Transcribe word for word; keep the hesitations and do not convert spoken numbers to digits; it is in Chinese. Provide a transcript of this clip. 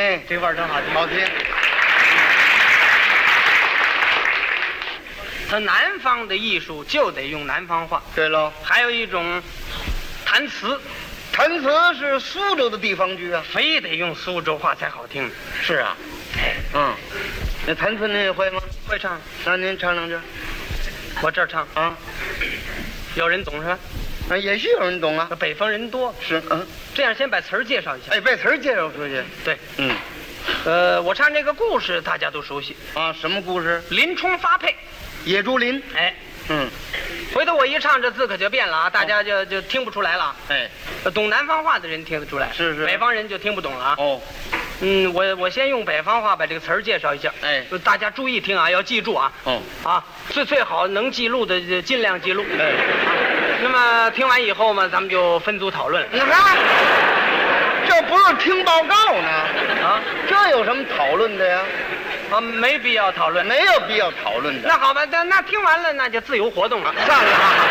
哎， 这味儿真好听。 好听。 他南方的艺术就得用南方话。 对喽， 还有一种弹词， 弹词是苏州的地方剧啊。 非得用苏州话才好听。 是啊，嗯，那弹词您也会吗？ 会唱， 那您唱两句。 我这儿唱啊， 有人懂是吧？ 啊，也许有人懂啊。 北方人多， 是，嗯， 这样先把词儿介绍一下。 哎，把词儿介绍出去。 对， 嗯， 呃，我唱这个故事大家都熟悉， 啊，什么故事？ 林冲发配。 野猪林。 哎， 嗯， 回头我一唱，这字可就变了啊，大家就就听不出来了。 哎， 懂南方话的人听得出来， 是是北方人就听不懂了啊。 哦， 嗯，我我先用北方话把这个词儿介绍一下。 哎， 大家注意听啊，要记住啊。 哦， 啊，最最好能记录的就尽量记录。 哎， 那么听完以后嘛，咱们就分组讨论。 你看，这不是听报告呢啊， 这有什么讨论的呀？ 啊，没必要讨论。 没有必要讨论的。 那好吧，那那听完了，那就自由活动了。 算了啊。